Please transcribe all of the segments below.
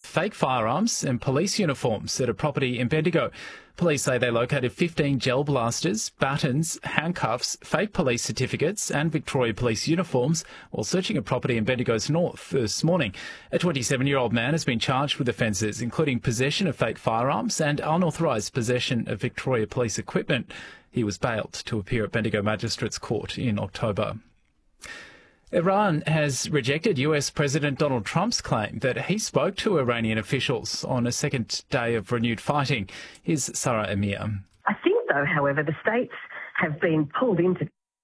fake firearms and police uniforms at a property in Bendigo. Police say they located 15 gel blasters, batons, handcuffs, fake police certificates and Victoria Police uniforms while searching a property in Bendigo's north this morning. A 27-year-old man has been charged with offences including possession of fake firearms and unauthorised possession of Victoria Police equipment. He was bailed to appear at Bendigo Magistrates Court in October. Iran has rejected US President Donald Trump's claim that he spoke to Iranian officials on a second day of renewed fighting. Here's Sarah Emir. I think, though, however, the states have been pulled into.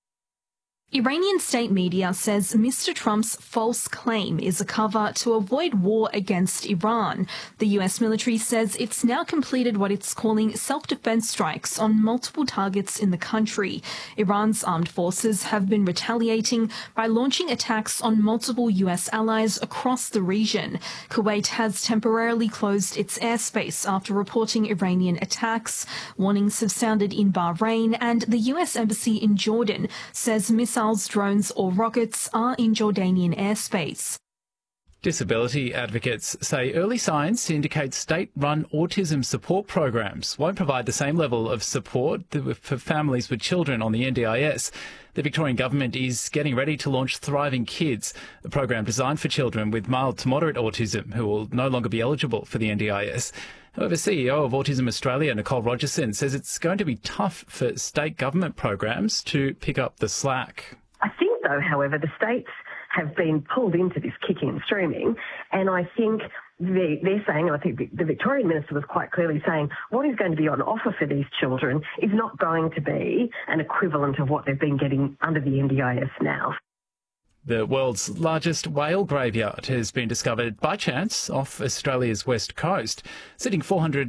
Iranian state media says Mr. Trump's false claim is a cover to avoid war against Iran. The US military says it's now completed what it's calling self-defense strikes on multiple targets in the country. Iran's armed forces have been retaliating by launching attacks on multiple US allies across the region. Kuwait has temporarily closed its airspace after reporting Iranian attacks. Warnings have sounded in Bahrain, and the US embassy in Jordan says missiles, drones or rockets are in Jordanian airspace. Disability advocates say early signs indicate state-run autism support programs won't provide the same level of support for families with children on the NDIS. The Victorian Government is getting ready to launch Thriving Kids, a program designed for children with mild to moderate autism who will no longer be eligible for the NDIS. However, CEO of Autism Australia, Nicole Rogerson, says it's going to be tough for state government programs to pick up the slack. I think, though, however, the states have been pulled into this kicking and streaming, and I think they're saying, and I think the Victorian Minister was quite clearly saying, what is going to be on offer for these children is not going to be an equivalent of what they've been getting under the NDIS now. The world's largest whale graveyard has been discovered by chance off Australia's west coast. Sitting 400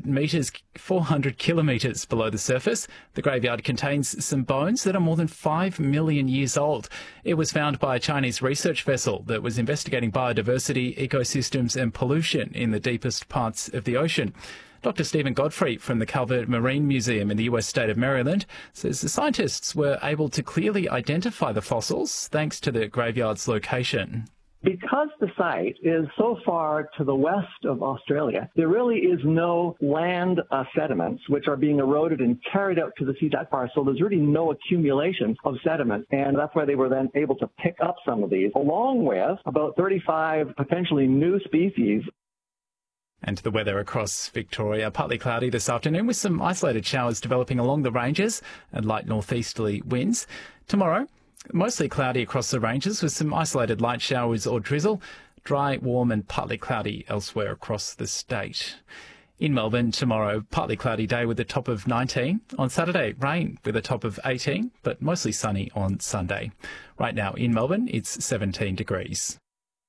kilometres below the surface, the graveyard contains some bones that are more than 5 million years old. It was found by a Chinese research vessel that was investigating biodiversity, ecosystems and pollution in the deepest parts of the ocean. Dr. Stephen Godfrey from the Calvert Marine Museum in the US state of Maryland says the scientists were able to clearly identify the fossils thanks to the graveyard's location. Because the site is so far to the west of Australia, there really is no land sediments which are being eroded and carried out to the sea that far. So there's really no accumulation of sediment. And that's why they were then able to pick up some of these, along with about 35 potentially new species. And the weather across Victoria, partly cloudy this afternoon with some isolated showers developing along the ranges and light northeasterly winds. Tomorrow, mostly cloudy across the ranges with some isolated light showers or drizzle. Dry, warm and partly cloudy elsewhere across the state. In Melbourne tomorrow, partly cloudy day with a top of 19. On Saturday, rain with a top of 18, but mostly sunny on Sunday. Right now in Melbourne, it's 17 degrees.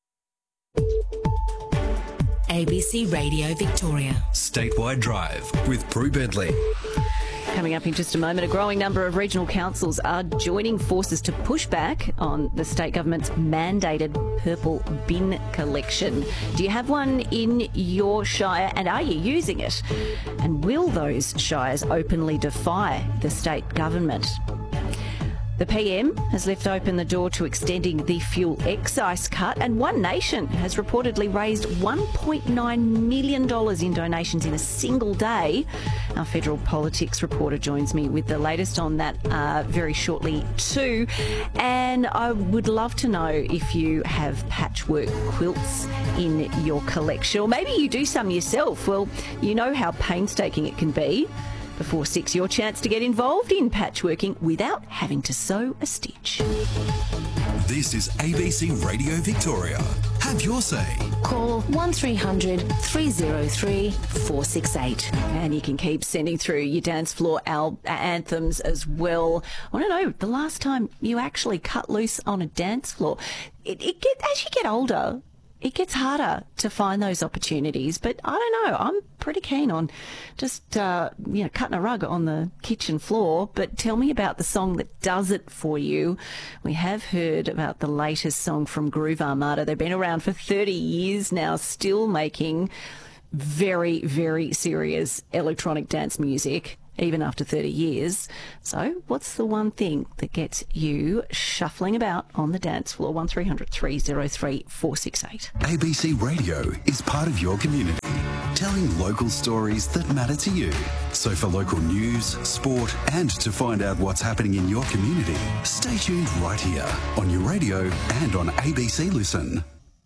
ABC Radio Victoria. Statewide Drive with Prue Bentley. Coming up in just a moment, a growing number of regional councils are joining forces to push back on the state government's mandated purple bin collection. Do you have one in your shire and are you using it? And will those shires openly defy the state government? The PM has left open the door to extending the fuel excise cut, and One Nation has reportedly raised $1.9 million in donations in a single day. Our federal politics reporter joins me with the latest on that very shortly too. And I would love to know if you have patchwork quilts in your collection, or maybe you do some yourself. Well, you know how painstaking it can be. Before 6, your chance to get involved in patchworking without having to sew a stitch. This is ABC Radio Victoria. Have your say. Call 1300 303 468. And you can keep sending through your dance floor anthems as well. I want to know the last time you actually cut loose on a dance floor. As you get older, it gets harder to find those opportunities, but I don't know. I'm pretty keen on just, cutting a rug on the kitchen floor. But tell me about the song that does it for you. We have heard about the latest song from Groove Armada. They've been around for 30 years now, still making very, very serious electronic dance music. even after 30 years. So what's the one thing that gets you shuffling about on the dance floor? 1300 303 468. ABC Radio is part of your community, telling local stories that matter to you. So for local news, sport, and to find out what's happening in your community, stay tuned right here on your radio and on ABC Listen.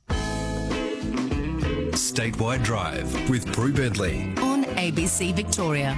Statewide Drive with Prue Bedley On ABC Victoria.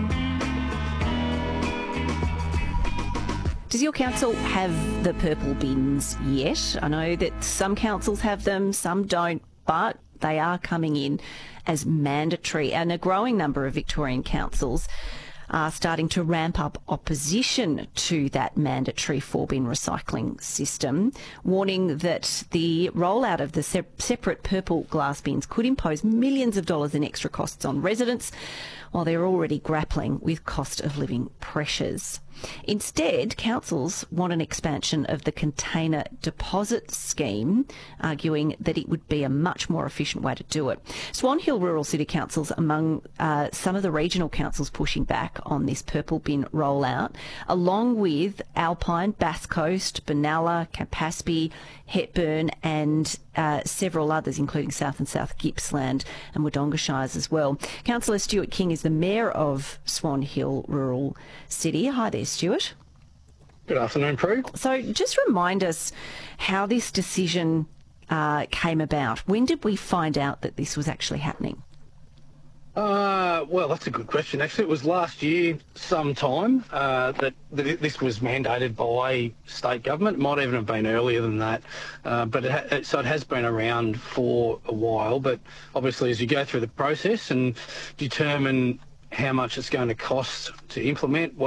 Does your council have the purple bins yet? I know that some councils have them, some don't, but they are coming in as mandatory, and a growing number of Victorian councils are starting to ramp up opposition to that mandatory 4-bin recycling system, warning that the rollout of the separate purple glass bins could impose millions of dollars in extra costs on residents, while they're already grappling with cost of living pressures. Instead, councils want an expansion of the container deposit scheme, arguing that it would be a much more efficient way to do it. Swan Hill Rural City Council's among some of the regional councils pushing back on this purple bin rollout, along with Alpine, Bass Coast, Benalla, Campaspe, Hepburn and several others, including South and South Gippsland and Wodonga Shires as well. Councillor Stuart King is the Mayor of Swan Hill Rural City. Hi there, Stuart. Good afternoon, Prue. So just remind us how this decision came about. When did we find out that this was actually happening? Well, that's a good question. Actually, it was last year sometime that this was mandated by state government. It might even have been earlier than that. But so it has been around for a while. But obviously, as you go through the process and determine how much it's going to cost to implement,